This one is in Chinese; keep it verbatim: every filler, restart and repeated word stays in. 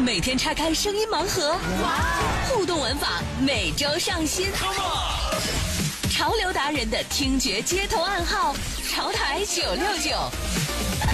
每天拆开声音盲盒，互动玩法每周上新。潮流达人的听觉街头暗号，潮台九六九。